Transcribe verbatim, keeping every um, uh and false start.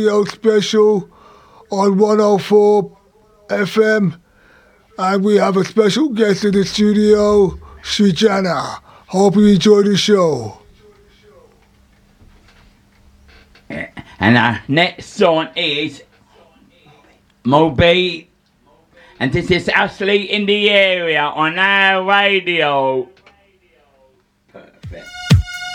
Radio special on one oh four F M, and we have a special guest in the studio, Srijana. Hope you enjoy the show. And our next song is Moby, and this is Ashley in the Area on our radio.